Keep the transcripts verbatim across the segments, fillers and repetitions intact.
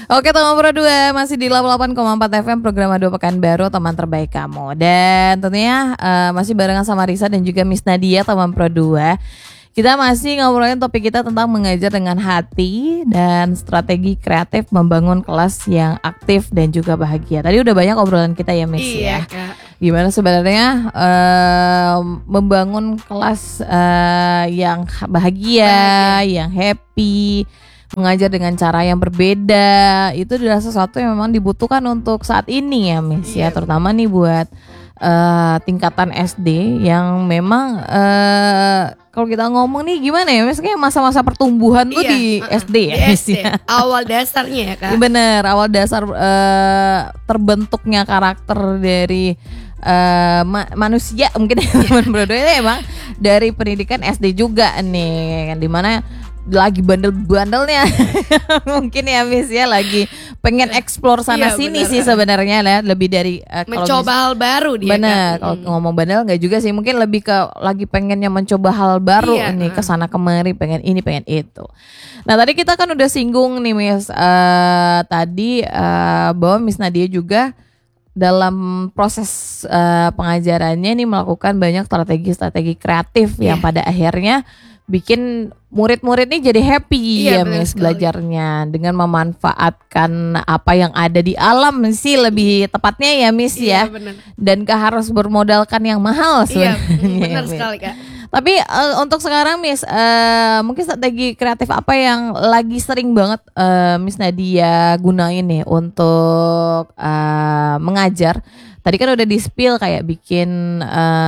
Oke teman Pro dua, masih di delapan puluh delapan koma empat F M program Adu Pekanbaru, teman terbaik kamu. Dan tentunya uh, masih barengan sama Risa dan juga Miss Nadia teman Pro dua. Kita masih ngobrolin topik kita tentang mengajar dengan hati dan strategi kreatif membangun kelas yang aktif dan juga bahagia. Tadi udah banyak obrolan kita ya Miss iya, ya. Kak. Gimana sebenarnya uh, membangun kelas uh, yang bahagia, bahagia, yang happy, mengajar dengan cara yang berbeda. Itu adalah sesuatu yang memang dibutuhkan untuk saat ini ya Miss iya, ya, terutama nih buat uh, tingkatan S D yang memang uh, kalau kita ngomong nih gimana ya, misalnya masa-masa pertumbuhan tuh iya, di uh, S D ya, di Miss S D. ya. Awal dasarnya ya Kak. Bener, awal dasar uh, terbentuknya karakter dari uh, ma- manusia mungkin ya, teman berdua itu emang dari pendidikan S D juga nih, kan dimana lagi bandel-bandelnya mungkin ya Miss ya, lagi pengen explore sana iya, sini bener, sih sebenarnya lah, lebih dari uh, mencoba hal baru dia. Bener, kan? Kalau hmm. ngomong bandel nggak juga sih, mungkin lebih ke lagi pengennya mencoba hal baru iya, nih, kesana kemari, pengen ini pengen itu. Nah tadi kita kan udah singgung nih Miss, uh, tadi uh, bahwa Miss Nadia juga dalam proses uh, pengajarannya nih melakukan banyak strategi-strategi kreatif yeah. yang pada akhirnya bikin murid-murid nih jadi happy iya, ya Miss belajarnya dengan memanfaatkan apa yang ada di alam sih lebih tepatnya ya Miss iya, ya bener. Dan gak harus bermodalkan yang mahal sebenarnya. Iya benar sekali Kak. Tapi uh, untuk sekarang Miss uh, mungkin strategi kreatif apa yang lagi sering banget uh, Miss Nadia gunain nih untuk uh, mengajar? Tadi kan udah di-spill kayak bikin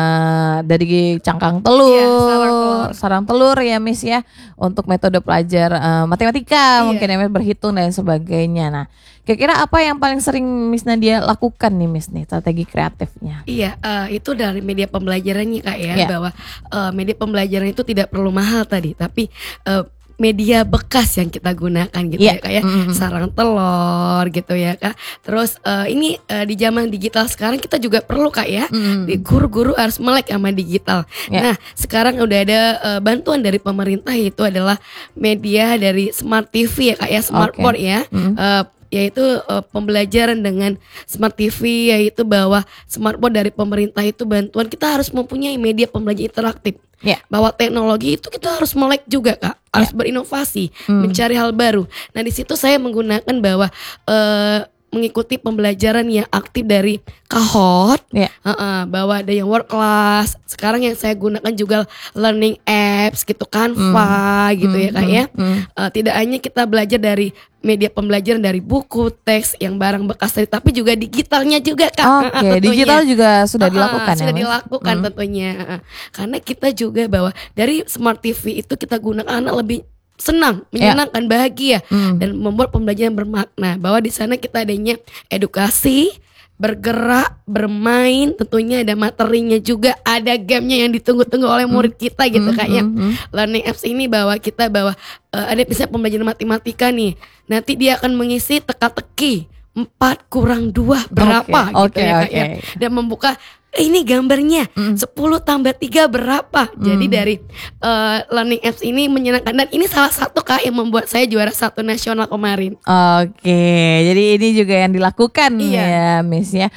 uh, dari cangkang telur, yeah, sarang telur, sarang telur ya Miss ya, untuk metode pelajar uh, matematika yeah. mungkin ya Miss, berhitung dan sebagainya. Nah, kira-kira apa yang paling sering Miss Nadia lakukan nih Miss nih strategi kreatifnya? Iya, uh, itu dari media pembelajarannya Kak ya, yeah. bahwa uh, media pembelajaran itu tidak perlu mahal tadi, tapi uh, media bekas yang kita gunakan gitu yeah. ya Kak ya, mm-hmm. sarang telur gitu ya Kak. Terus uh, ini uh, di zaman digital sekarang kita juga perlu Kak ya, mm-hmm. di guru-guru harus melek sama digital. Yeah. Nah sekarang udah ada uh, bantuan dari pemerintah, itu adalah media dari Smart T V ya Kak ya, Smartboard okay. ya. Mm-hmm. Uh, yaitu uh, pembelajaran dengan Smart T V, yaitu bahwa Smartboard dari pemerintah itu bantuan kita harus mempunyai media pembelajaran interaktif. Yeah. Bahwa teknologi itu kita harus melek juga Kak, harus yeah. berinovasi, hmm. mencari hal baru. Nah di situ saya menggunakan bahwa uh, mengikuti pembelajaran yang aktif dari Kahoot, yeah. uh-uh, bahwa ada yang work class. Sekarang yang saya gunakan juga learning apps gitu, Canva mm. gitu mm. ya Kak ya. Mm. Uh, tidak hanya kita belajar dari media pembelajaran dari buku, teks yang barang bekas tadi, tapi juga digitalnya juga Kak. Oke, okay. digital juga sudah dilakukan uh, ya. Sudah Mas? dilakukan mm. tentunya. Uh, karena kita juga bahwa dari Smart T V itu kita gunakan anak lebih senang, menyenangkan, yeah. bahagia mm. dan membuat pembelajaran bermakna. Bahwa di sana kita adanya edukasi, bergerak, bermain, tentunya ada materinya juga, ada gamenya yang ditunggu-tunggu oleh murid kita gitu mm. Kak ya. Mm. Learning apps ini bahwa kita bahwa uh, ada misalnya pembelajaran matematika nih, nanti dia akan mengisi teka-teki empat kurang dua berapa okay. gitu okay, ya Kak okay. ya. Dan membuka ini gambarnya mm. sepuluh tambah tiga berapa. mm. Jadi dari uh, learning apps ini menyenangkan. Dan ini salah satu Kak yang membuat saya juara satu nasional kemarin. Oke, jadi ini juga yang dilakukan iya. ya Miss ya,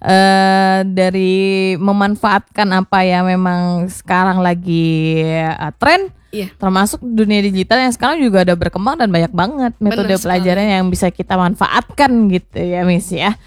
uh, dari memanfaatkan apa yang memang sekarang lagi uh, tren. Iya. Termasuk dunia digital yang sekarang juga udah berkembang dan banyak banget metode Bener pelajaran sekali. Yang bisa kita manfaatkan gitu ya Miss ya.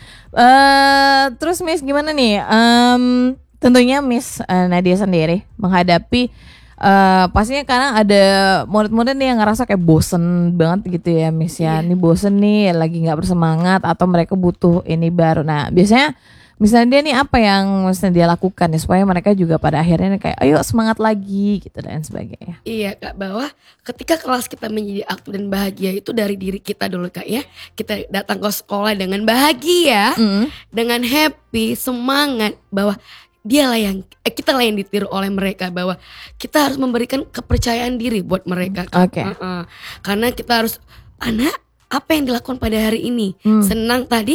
Uh, terus Miss gimana nih? Um, tentunya Miss uh, Nadia sendiri menghadapi uh, pastinya karena ada murid-murid nih yang ngerasa kayak bosen banget gitu ya Miss ya. Iya. Ini bosen nih, lagi nggak bersemangat atau mereka butuh ini baru. Nah biasanya misalnya dia nih apa yang misalnya dia lakukan nih supaya mereka juga pada akhirnya kayak ayo semangat lagi gitu dan sebagainya. Iya Kak, bahwa ketika kelas kita menjadi aktif dan bahagia itu dari diri kita dulu Kak ya. Kita datang ke sekolah dengan bahagia, mm. dengan happy, semangat, bahwa dialah yang eh, kita lah yang ditiru oleh mereka, bahwa kita harus memberikan kepercayaan diri buat mereka Kak. Okay. Uh-uh. Karena kita harus, anak apa yang dilakukan pada hari ini, mm. senang tadi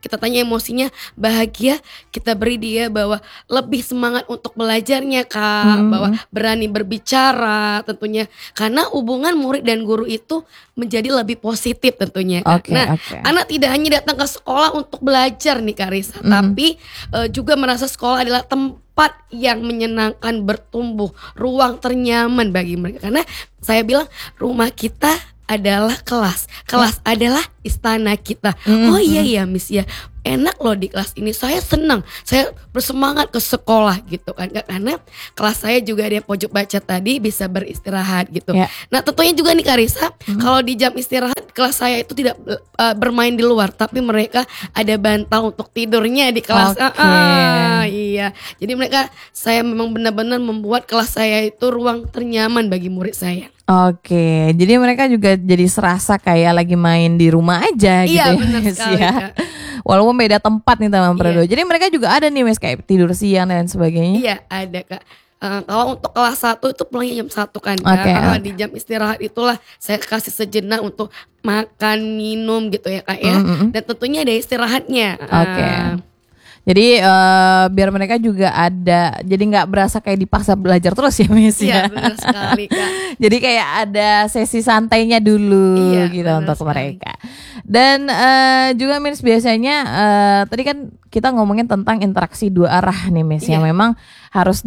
kita tanya emosinya bahagia, kita beri dia bahwa lebih semangat untuk belajarnya Kak, hmm. bahwa berani berbicara tentunya, karena hubungan murid dan guru itu menjadi lebih positif tentunya Kak. Okay, nah okay. anak tidak hanya datang ke sekolah untuk belajar nih Kak Risa, hmm. tapi uh, juga merasa sekolah adalah tempat yang menyenangkan, bertumbuh, ruang ternyaman bagi mereka. Karena saya bilang rumah kita adalah kelas, kelas ya. adalah istana kita. Mm-hmm. Oh iya iya Miss ya, enak loh di kelas ini, saya senang, saya bersemangat ke sekolah gitu kan, karena kelas saya juga ada pojok baca tadi, bisa beristirahat gitu. Ya. Nah tentunya juga nih Karissa, mm-hmm. kalau di jam istirahat kelas saya itu tidak uh, bermain di luar, tapi mereka ada bantal untuk tidurnya di kelas. Okay. Ah, ah, iya, jadi mereka, saya memang benar-benar membuat kelas saya itu ruang ternyaman bagi murid saya. Oke, jadi mereka juga jadi serasa kayak lagi main di rumah aja gitu. Iya, ya benar sekali, ya. Kak. Walaupun beda tempat nih teman Prado. Iya. Jadi mereka juga ada nih Mas kayak tidur siang dan sebagainya. Iya, ada Kak. Uh, kalau untuk kelas satu itu pulangnya jam satu kan Kak. Okay, uh, okay. Di jam istirahat itulah saya kasih sejenak untuk makan, minum gitu ya Kak ya. Mm-hmm. Dan tentunya ada istirahatnya. Oke. Okay. Uh, Jadi uh, biar mereka juga ada, jadi nggak berasa kayak dipaksa belajar terus ya Miss ya. Iya benar sekali Kak. Jadi kayak ada sesi santainya dulu iya, gitu untuk sekali. mereka. Dan uh, juga Miss biasanya uh, tadi kan kita ngomongin tentang interaksi dua arah nih Miss, iya. yang memang harus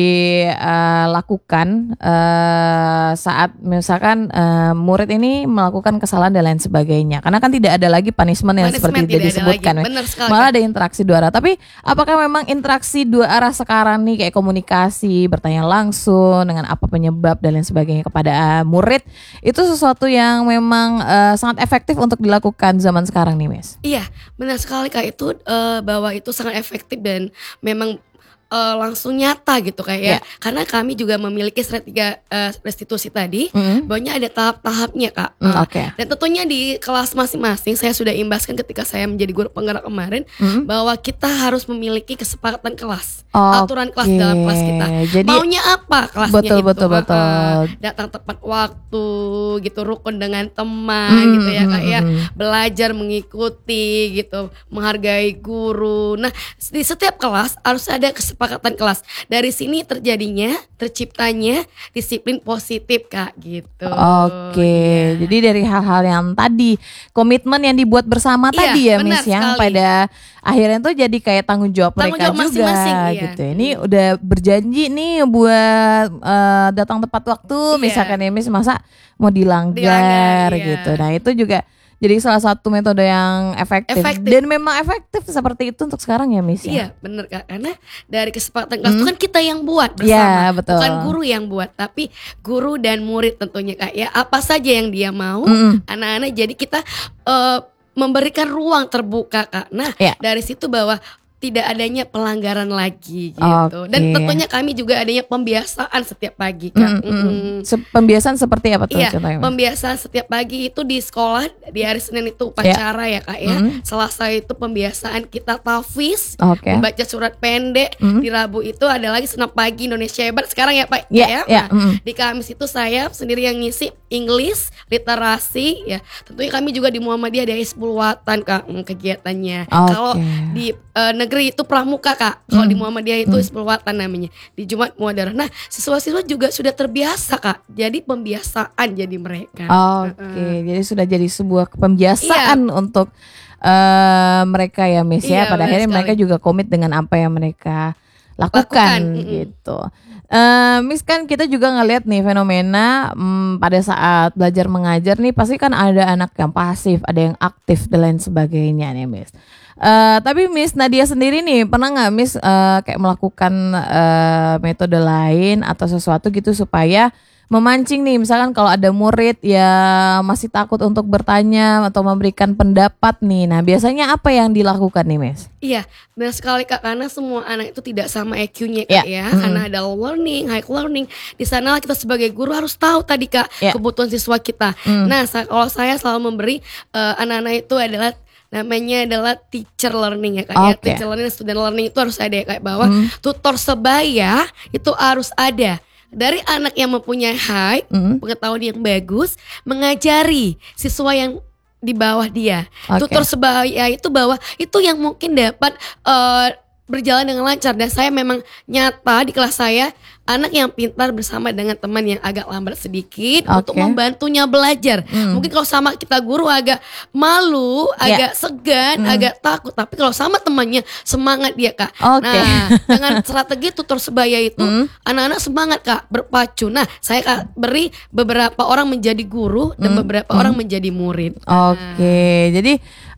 dilakukan uh, uh, saat misalkan uh, murid ini melakukan kesalahan dan lain sebagainya. Karena kan tidak ada lagi punishment yang punishment seperti itu disebutkan. Sekali, malah ada interaksi dua arah. Tapi apakah memang interaksi dua arah sekarang nih kayak komunikasi, bertanya langsung dengan apa penyebab dan lain sebagainya kepada uh, murid itu sesuatu yang memang uh, sangat efektif untuk dilakukan zaman sekarang nih Miss? Iya benar sekali Kak, itu uh, bahwa itu sangat efektif dan memang Uh, langsung nyata gitu kayak ya. Yeah. Karena kami juga memiliki strategi uh, restitusi tadi, mm-hmm. bahwanya ada tahap-tahapnya Kak. Mm, uh, okay. Dan tentunya di kelas masing-masing saya sudah imbaskan ketika saya menjadi guru penggerak kemarin, mm-hmm. bahwa kita harus memiliki kesepakatan kelas, okay. aturan kelas dalam kelas kita. Jadi, maunya apa kelasnya betul, itu? Betul betul uh, datang tepat waktu, gitu, rukun dengan teman, mm-hmm. gitu ya Kak ya. Belajar mengikuti, gitu, menghargai guru. Nah di setiap kelas harus ada kesepakatan kesepakatan kelas. Dari sini terjadinya, terciptanya disiplin positif Kak gitu. Oke, ya. Jadi dari hal-hal yang tadi, komitmen yang dibuat bersama ya, tadi ya Miss, yang pada akhirnya tuh jadi kayak tanggung jawab tanggung mereka jawab juga masing-masing, gitu. Iya. Ini udah berjanji nih buat uh, datang tepat waktu, iya. misalkan ya Miss, masa mau dilanggar, dilanggar gitu. Iya. Nah itu juga jadi salah satu metode yang efektif. efektif dan memang efektif seperti itu untuk sekarang ya Miss. Iya benar Kak, karena dari kesepakatan kelas itu hmm. kan kita yang buat bersama, ya, betul. bukan guru yang buat, tapi guru dan murid tentunya Kak ya. Apa saja yang dia mau, hmm. anak-anak, jadi kita uh, memberikan ruang terbuka Kak. Nah ya. dari situ bahwa tidak adanya pelanggaran lagi gitu. Okay. Dan tentunya kami juga adanya pembiasaan setiap pagi Kak. Mm, mm. Se- pembiasaan seperti apa tuh? Iya, contohnya? Pembiasaan setiap pagi itu di sekolah, di hari Senin itu upacara yeah. ya Kak ya. Mm. Selasa itu pembiasaan kita tahfiz, okay. membaca surat pendek. Mm. Di Rabu itu ada lagi senam pagi Indonesia Hebat sekarang ya Pak yeah, ya. yeah. Nah, mm. di Kamis itu saya sendiri yang ngisi English, literasi ya. Tentunya kami juga di Muhammadiyah ada sepuluh watan Kak kegiatannya. Okay. Kalau di uh, negeri itu pramuka Kak. Kalau mm. di Muhammadiyah itu mm. sepuluh watan namanya. Di Jumat Muadarah. Nah, siswa-siswa juga sudah terbiasa Kak. Jadi pembiasaan jadi mereka. Oke, okay. uh-uh. Jadi sudah jadi sebuah pembiasaan iya. untuk uh, mereka ya Miss iya, ya. Pada akhirnya sekali. Mereka juga komit dengan apa yang mereka lakukan, lakukan. gitu. Uh, Miss, kan kita juga ngelihat nih fenomena hmm, pada saat belajar mengajar nih pasti kan ada anak yang pasif, ada yang aktif dan lain sebagainya nih Miss. Uh, tapi Miss Nadia sendiri nih pernah nggak Miss uh, kayak melakukan uh, metode lain atau sesuatu gitu supaya memancing nih, misalkan kalau ada murid yang masih takut untuk bertanya atau memberikan pendapat nih, nah biasanya apa yang dilakukan nih Miss? Iya, benar sekali Kak, karena semua anak itu tidak sama I Q-nya Kak yeah. ya, mm-hmm. karena ada low learning, high learning. Di sana kita sebagai guru harus tahu tadi Kak yeah. kebutuhan siswa kita. Mm. Nah, kalau saya selalu memberi uh, anak-anak itu adalah namanya adalah teacher learning ya Kak okay. ya. Teacher learning, student learning itu harus ada ya Kak, bahwa mm. tutor sebaya itu harus ada. Dari anak yang mempunyai high, mm. pengetahuan yang bagus, mengajari siswa yang di bawah dia. Okay. Tutor sebaya itu bawah itu yang mungkin dapat uh, berjalan dengan lancar. Dan saya memang nyata di kelas saya anak yang pintar bersama dengan teman yang agak lambat sedikit okay. untuk membantunya belajar. Hmm. Mungkin kalau sama kita guru agak malu, agak yeah. segan, hmm. agak takut. Tapi kalau sama temannya semangat dia Kak. Okay. Nah dengan strategi tutor sebaya itu hmm. anak-anak semangat Kak, berpacu. Nah saya Kak, beri beberapa orang menjadi guru dan hmm. beberapa hmm. orang menjadi murid. Oke, okay. nah. Jadi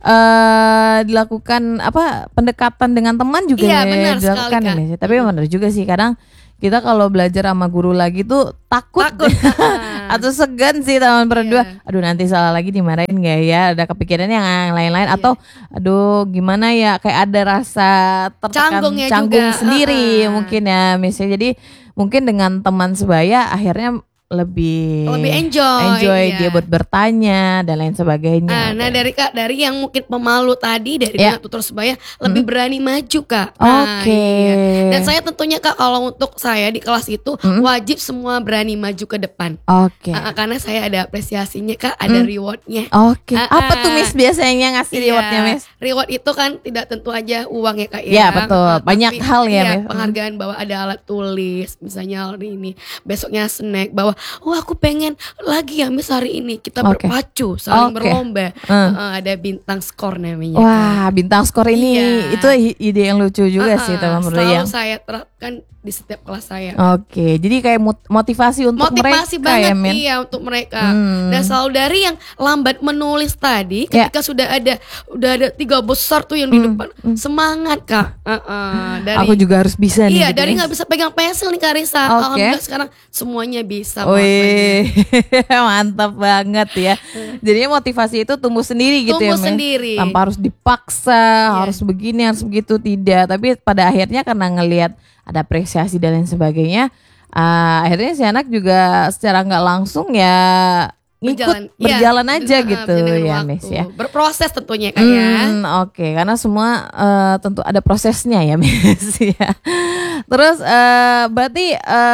uh, dilakukan apa pendekatan dengan teman juga iya, ya, benar dilakukan sekali, ya. Tapi benar juga sih kadang kita kalau belajar sama guru lagi tuh takut, takut. Atau segan sih teman berdua. Yeah. Aduh nanti salah lagi dimarahin gak ya? Ada kepikiran yang lain-lain yeah. atau aduh gimana ya? Kayak ada rasa tertekan Canggungnya canggung juga. sendiri uh-uh. mungkin ya misalnya. Jadi mungkin dengan teman sebaya akhirnya lebih lebih enjoy, enjoy iya. dia buat bertanya dan lain sebagainya. Nah, nah dari Kak dari yang mungkin pemalu tadi dari yeah. tutor sebaya lebih hmm. berani maju Kak. Nah, Oke. Okay. Iya. Dan saya tentunya Kak kalau untuk saya di kelas itu hmm. wajib semua berani maju ke depan. Oke. Okay. Uh, karena saya ada apresiasinya Kak, ada hmm. rewardnya. Oke. Okay. Uh, Apa tuh Miss biasanya ngasih iya, rewardnya Miss? Reward itu kan tidak tentu aja uang ya Kak ya. Iya betul. Banyak Tapi, hal ya. Iya, Miss. penghargaan bahwa ada alat tulis, misalnya hari ini, besoknya snack, bahwa wah aku pengen lagi ya Miss hari ini kita okay. berpacu saling okay. berlomba hmm. uh, ada bintang skor namanya. Wah kan. Bintang skor ini iya. itu ide yang lucu juga uh-uh. sih teman-teman. Selalu yang saya terapkan di setiap kelas saya. Oke, okay. Jadi kayak motivasi untuk motivasi mereka banget ya, iya untuk mereka. Hmm. Dan selalu dari yang lambat menulis tadi, ketika yeah. sudah ada udah ada tiga besar tuh yang di hmm. depan, hmm. semangat Kak. Uh-uh. Dari, Aku juga harus bisa nih. Iya, gitu dari nggak bisa pegang pensil nih Karissa. Okay. Alhamdulillah sekarang semuanya bisa. Wih, mantap banget ya. Jadinya motivasi itu tumbuh sendiri gitu tumbuh ya, sendiri. Tanpa harus dipaksa, yeah. harus begini, harus begitu, tidak. Tapi pada akhirnya karena ngelihat ada apresiasi dan lain sebagainya, uh, akhirnya si anak juga secara nggak langsung ya ngikut berjalan, berjalan ya, aja gitu ya Miss ya. Berproses tentunya Kak ya. Hmm, Oke, okay. Karena semua uh, tentu ada prosesnya ya Miss ya. Terus uh, berarti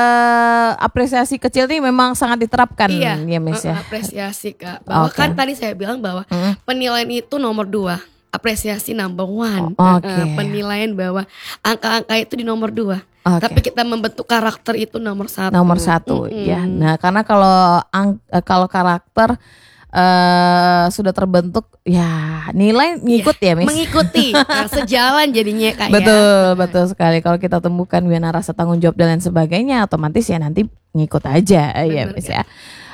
uh, apresiasi kecil ini memang sangat diterapkan iya, ya Miss ya. Apresiasi Kak. Bahwa okay. kan tadi saya bilang bahwa hmm. penilaian itu nomor dua. Apresiasi number one. Oh, okay. uh, penilaian bahwa angka-angka itu di nomor dua. Okay. Tapi kita membentuk karakter itu nomor satu. Nomor satu mm-hmm. ya. Nah karena kalau ang- kalau karakter uh, sudah terbentuk, ya nilai ngikut ya, ya Miss. Mengikuti, nah, sejalan jadinya Kak. Betul ya. betul sekali. Kalau kita temukan biar rasa tanggung jawab dan lain sebagainya, otomatis ya nanti ngikut aja. Bener, ya Miss ya.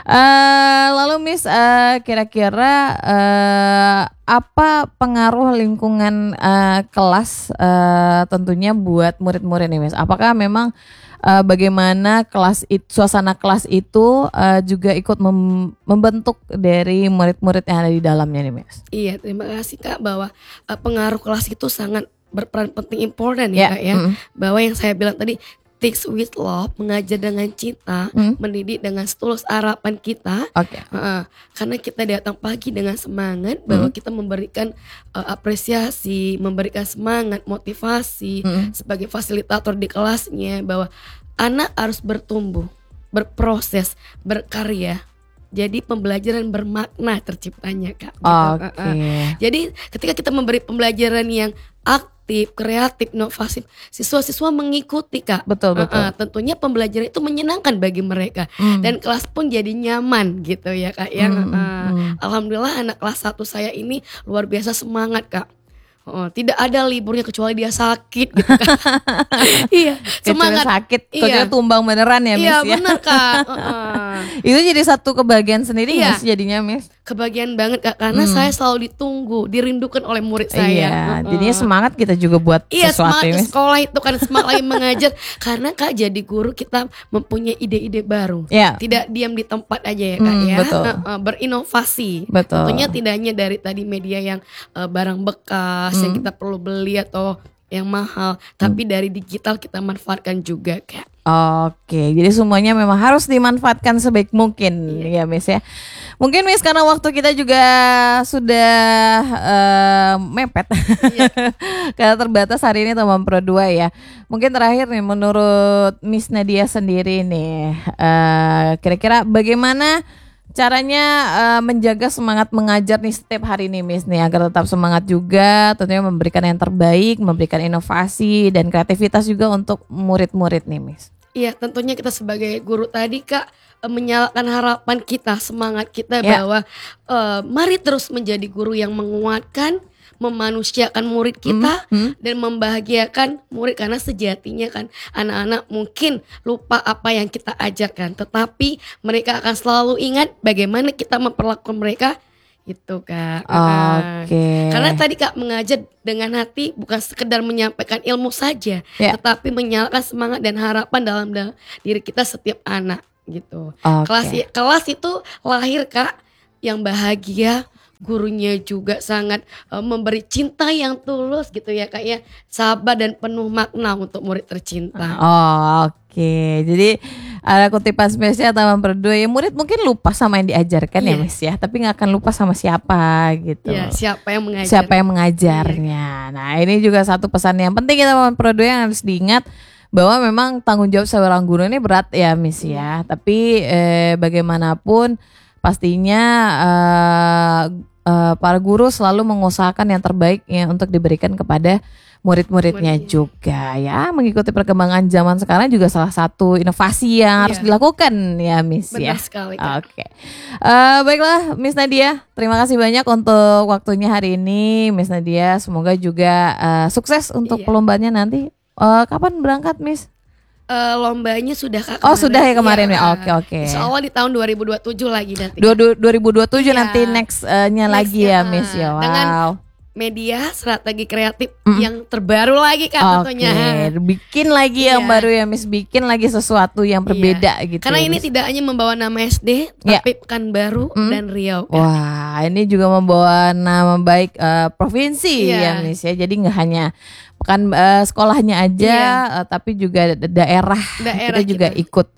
Uh, lalu Miss uh, kira-kira uh, apa pengaruh lingkungan uh, kelas uh, tentunya buat murid-murid nih Miss? Apakah memang uh, bagaimana kelas itu, suasana kelas itu uh, juga ikut mem- membentuk dari murid-murid yang ada di dalamnya nih Miss? Iya, terima kasih Kak bahwa uh, pengaruh kelas itu sangat berperan penting important ya yeah. Kak ya. Mm-hmm. Bahwa yang saya bilang tadi, Teach with love, mengajar dengan cinta, hmm. mendidik dengan setulus harapan kita. Okay. Uh, karena kita datang pagi dengan semangat, bahwa hmm. kita memberikan uh, apresiasi, memberikan semangat, motivasi hmm. sebagai fasilitator di kelasnya, bahwa anak harus bertumbuh, berproses, berkarya. Jadi pembelajaran bermakna terciptanya Kak. Gitu. Okay. Uh, uh. Jadi ketika kita memberi pembelajaran yang aktif, kreatif, inovatif, siswa-siswa mengikuti Kak. Betul betul. Uh, uh, tentunya pembelajaran itu menyenangkan bagi mereka hmm. dan kelas pun jadi nyaman gitu ya Kak. Yang hmm. uh, hmm. Alhamdulillah anak kelas satu saya ini luar biasa semangat Kak. Oh, tidak ada liburnya kecuali dia sakit gitu kan. Iya, semangat sakit, iya. tumbang beneran ya Miss iya, ya. Iya benar Kak. Uh-uh. Itu jadi satu kebahagiaan sendiri iya. Miss jadinya Miss. Kebahagiaan banget Kak, karena hmm. saya selalu ditunggu, dirindukan oleh murid saya. Iya, uh-uh. jadinya semangat kita juga buat iya, sesuatu. Iya, semangat sekolah itu kan semangat lagi mengajar. Karena Kak jadi guru kita mempunyai ide-ide baru. Yeah. Tidak diam di tempat aja ya Kak hmm, ya. Betul. Uh-uh, berinovasi. Betul. Tentunya tidak hanya dari tadi media yang uh, barang bekas hmm. yang kita perlu beli atau yang mahal, tapi hmm. dari digital kita manfaatkan juga Kak. Oke, jadi semuanya memang harus dimanfaatkan sebaik mungkin yeah. ya Miss ya. Mungkin Miss karena waktu kita juga sudah uh, mepet, yeah. karena terbatas hari ini teman Pro dua ya. Mungkin terakhir nih menurut Miss Nadia sendiri nih, uh, kira-kira bagaimana caranya uh, menjaga semangat mengajar nih setiap hari nih Miss nih agar tetap semangat juga, tentunya memberikan yang terbaik, memberikan inovasi dan kreativitas juga untuk murid-murid nih Miss. Iya, tentunya kita sebagai guru tadi Kak menyalakan harapan kita, semangat kita yeah. bahwa uh, mari terus menjadi guru yang menguatkan, memanusiakan murid kita mm-hmm. dan membahagiakan murid, karena sejatinya kan anak-anak mungkin lupa apa yang kita ajarkan, tetapi mereka akan selalu ingat bagaimana kita memperlakukan mereka itu Kak. Oke. Okay. Karena tadi Kak mengajar dengan hati bukan sekedar menyampaikan ilmu saja, yeah. tetapi menyalakan semangat dan harapan dalam, dalam diri kita setiap anak gitu. Okay. Kelas kelas itu lahir Kak yang bahagia, gurunya juga sangat uh, memberi cinta yang tulus gitu ya Kak ya, sabar dan penuh makna untuk murid tercinta. Oh, oke. Okay. Jadi ada kutipan spesial Taman Berdua ya, murid mungkin lupa sama yang diajarkan yeah. ya Miss ya, tapi nggak akan lupa sama siapa gitu. Yeah, siapa yang mengajar. Siapa yang mengajarnya. Yeah. Nah ini juga satu pesan yang penting kita Taman Berdua yang harus diingat, bahwa memang tanggung jawab seorang guru ini berat ya Miss ya. Tapi eh, bagaimanapun pastinya uh, uh, para guru selalu mengusahakan yang terbaik ya untuk diberikan kepada murid-muridnya Murid. juga ya. Mengikuti perkembangan zaman sekarang juga salah satu inovasi yang yeah. harus dilakukan ya Miss. Benar ya. sekali. Oke. Okay. Uh, baiklah Miss Nadia, terima kasih banyak untuk waktunya hari ini Miss Nadia. Semoga juga uh, sukses untuk yeah. perlombaannya nanti. Uh, kapan berangkat Miss? Uh, lombanya sudah Kak. Oh sudah ya kemarin ya. Oke oke. Insya Allah di tahun dua ribu dua puluh tujuh lagi nanti. dua ribu dua puluh tujuh ya. Nanti next-nya uh, lagi ya Miss ya. Wow. Dengan media strategi kreatif mm. yang terbaru lagi Kak tentunya. Oke, bikin lagi yeah. yang baru ya Miss, bikin lagi sesuatu yang berbeda yeah. gitu. Karena ya, ini Miss. tidak hanya membawa nama S D, yeah. tapi Pekanbaru mm. dan Riau. Kan? Wah, ini juga membawa nama baik uh, provinsi yeah. ya Miss ya. Jadi nggak hanya pekan uh, sekolahnya aja, yeah. uh, tapi juga daerah, daerah kita juga kita. ikut.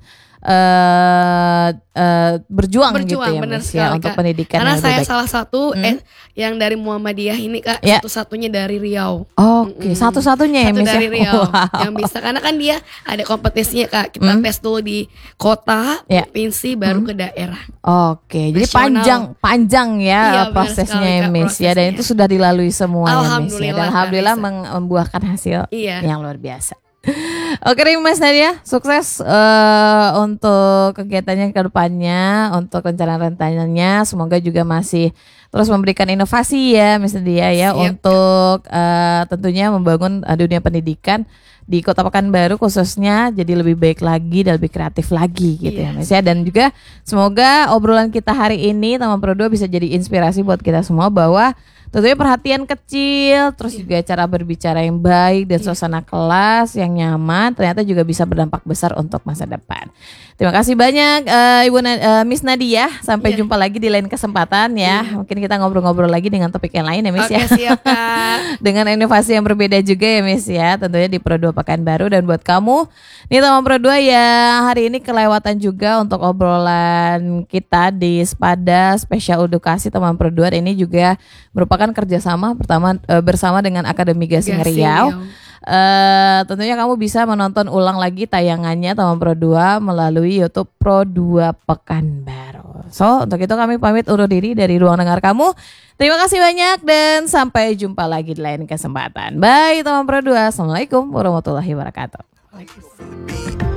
Uh, uh, berjuang, berjuang gitu ya Miss ya untuk pendidikan. Karena saya baik. salah satu hmm? eh, yang dari Muhammadiyah ini Kak, yeah. satu-satunya dari Riau. Oke, okay. mm-hmm. satu-satunya ya Satu Miss dari Riau wow. yang bisa, karena kan dia ada kompetisinya Kak. Kita mm. tes dulu di kota, yeah. provinsi, baru mm. ke daerah. Oke, okay. jadi panjang panjang ya iya, prosesnya ya Miss ya, dan itu sudah dilalui semua ya Miss ya. Dan alhamdulillah membuahkan hasil iya. yang luar biasa. Oke Mas Nadia, sukses uh, untuk kegiatannya ke depannya, untuk rencana-rencananya. Semoga juga masih terus memberikan inovasi ya Mas Nadia ya. Siap. Untuk uh, tentunya membangun uh, dunia pendidikan di Kota Pekanbaru khususnya jadi lebih baik lagi dan lebih kreatif lagi gitu yes. ya Mas ya. Dan juga semoga obrolan kita hari ini Taman Pro dua bisa jadi inspirasi buat kita semua, bahwa tentunya perhatian kecil, terus juga cara berbicara yang baik dan suasana kelas yang nyaman ternyata juga bisa berdampak besar untuk masa depan. Terima kasih banyak uh, Ibu Na- uh, Miss Nadia. Sampai yeah. jumpa lagi di lain kesempatan ya. Yeah. Mungkin kita ngobrol-ngobrol lagi dengan topik yang lain ya Miss. Oke, ya. Siap Kak. Dengan inovasi yang berbeda juga ya Miss ya. Tentunya di Pro dua Pekanbaru. Dan buat kamu nih Taman Pro dua ya, hari ini kelewatan juga untuk obrolan kita di Spada Spesial Edukasi Taman Pro dua. Ini juga merupakan kerjasama pertama e, bersama dengan Akademi Gasing Riau. Uh, tentunya kamu bisa menonton ulang lagi tayangannya Taman Pro dua melalui YouTube Pro dua Pekanbaru. So untuk itu kami pamit undur diri dari ruang dengar kamu. Terima kasih banyak dan sampai jumpa lagi di lain kesempatan. Bye Taman Pro dua. Assalamualaikum warahmatullahi wabarakatuh.